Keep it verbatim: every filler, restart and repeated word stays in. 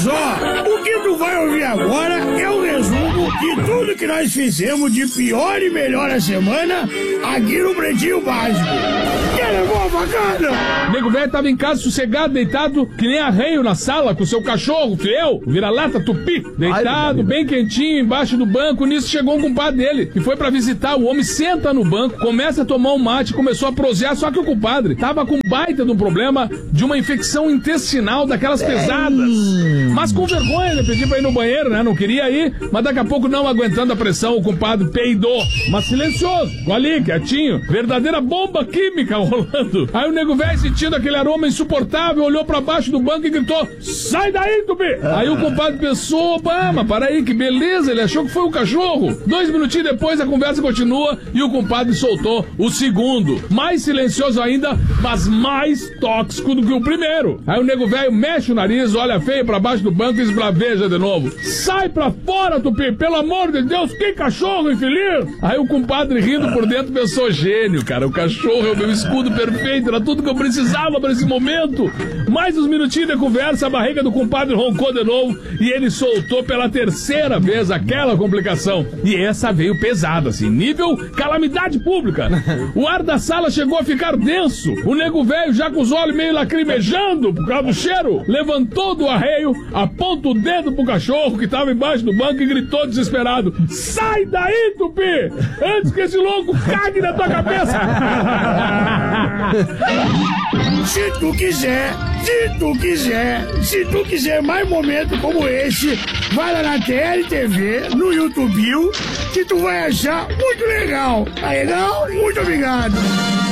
só, o que tu vai ouvir agora é o resumo de tudo que nós fizemos de pior e melhor a semana aqui no Pretinho Básico. Que levou a facada? O nego velho tava em casa sossegado, deitado, que nem arreio na sala, com seu cachorro fiel, o vira-lata tupi, deitado, Ai, bem quentinho, embaixo do banco. Nisso chegou um compadre dele, que foi pra visitar. O homem senta no banco, começa a tomar um mate, começou a prosear, só que o compadre tava com baita de um problema de uma infecção intestinal daquelas pesadas. Mas com vergonha, ele pediu pra ir no banheiro, né? Não queria ir, mas daqui a pouco, não aguentando a pressão, o compadre peidou. Mas silencioso, ali, quietinho, verdadeira bomba química rolando. Aí o nego velho, sentindo aquele aroma insuportável, olhou pra baixo do banco e gritou: sai daí, Tupi! Ah. Aí o compadre pensou: opa, mas para aí, que beleza, ele achou que foi o cachorro. Dois minutinhos depois a conversa continua e o compadre soltou o segundo, mais silencioso ainda, mas mais tóxico do que o primeiro. Aí o nego velho mexe o nariz, olha feio pra baixo do banco e esbraveja de novo: sai pra fora, Tupi, pelo amor de Deus, que cachorro infeliz! Aí o compadre, rindo por dentro, pensou: gênio, cara, o cachorro é o meu escudo perfeito, era tudo que eu precisava pra esse momento. Mais uns minutinhos de conversa, a barriga do compadre roncou de novo e ele soltou pela terceira vez aquela complicação. E essa veio pesada, assim, nível calamidade pública. O ar da sala chegou a ficar denso. O nego velho, já com os olhos meio lacrimejando por causa do cheiro, levantou do arreio, aponta o dedo pro cachorro que tava embaixo do banco e gritou desesperado: sai daí, Tupi, antes que esse louco cague na tua cabeça. Se tu quiser, se tu quiser, se tu quiser mais momentos como esse, vai lá na T L T V, no YouTube, que tu vai achar muito legal. Tá legal? Muito obrigado.